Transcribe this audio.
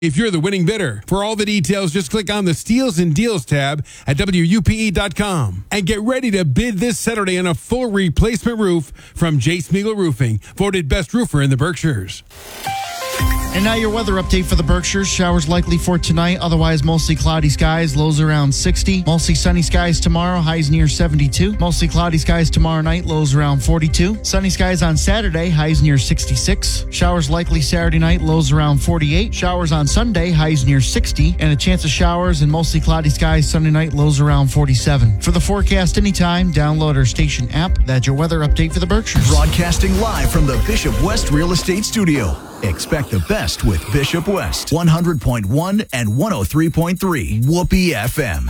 if you're the winning bidder. For all the details, just click on the Steals and Deals tab at WUPE.com and get ready to bid this Saturday on a full replacement roof from J. Smeagol Roofing, voted best roofer in the Berkshires. And now your weather update for the Berkshires. Showers likely for tonight. Otherwise, mostly cloudy skies. Lows around 60. Mostly sunny skies tomorrow. Highs near 72. Mostly cloudy skies tomorrow night. Lows around 42. Sunny skies on Saturday. Highs near 66. Showers likely Saturday night. Lows around 48. Showers on Sunday. Highs near 60. And a chance of showers and mostly cloudy skies Sunday night. Lows around 47. For the forecast anytime, download our station app. That's your weather update for the Berkshires. Broadcasting live from the Bishop West Real Estate Studio. Expect the best with Bishop West. 100.1 and 103.3 Whoopee FM.